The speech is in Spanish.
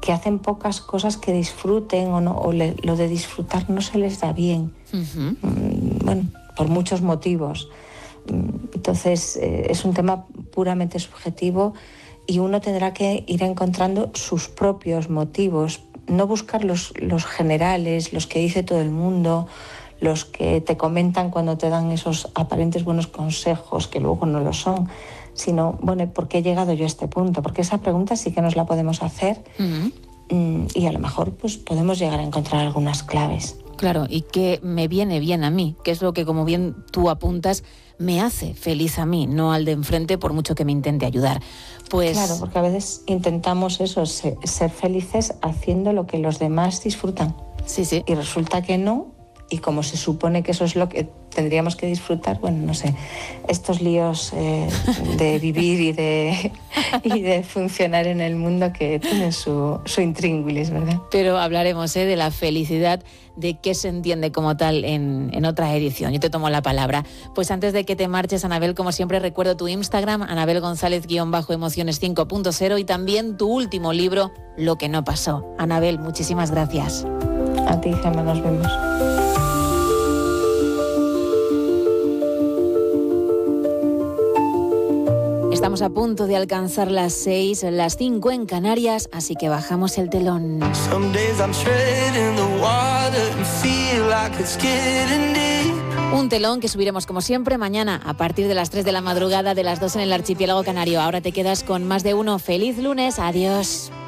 que hacen pocas cosas que disfruten lo de disfrutar no se les da bien. Uh-huh. Bueno, por muchos motivos. Entonces, es un tema puramente subjetivo y uno tendrá que ir encontrando sus propios motivos, no buscar los generales, los que dice todo el mundo, los que te comentan cuando te dan esos aparentes buenos consejos que luego no lo son, sino, bueno, ¿por qué he llegado yo a este punto? Porque esa pregunta sí que nos la podemos hacer. Uh-huh. Y a lo mejor pues podemos llegar a encontrar algunas claves. Claro, y que me viene bien a mí, que es lo que, como bien tú apuntas, me hace feliz a mí, no al de enfrente, por mucho que me intente ayudar. Pues... Claro, porque a veces intentamos eso, ser felices haciendo lo que los demás disfrutan. Sí, sí. Y resulta que no, y como se supone que eso es lo que tendríamos que disfrutar, bueno, no sé, estos líos de vivir y de funcionar en el mundo que tienen su intríngulis, ¿verdad? Pero hablaremos de la felicidad, de qué se entiende como tal en otra edición. Yo te tomo la palabra. Pues antes de que te marches, Anabel, como siempre recuerdo tu Instagram, Anabel González_emociones 5.0 y también tu último libro, Lo que no pasó. Anabel, muchísimas gracias. A ti, Gemma, nos vemos. Estamos a punto de alcanzar las 6, las 5 en Canarias, así que bajamos el telón. Un telón que subiremos como siempre mañana a partir de las 3 de la madrugada, de las 2 en el archipiélago canario. Ahora te quedas con Más de Uno. Feliz lunes, adiós.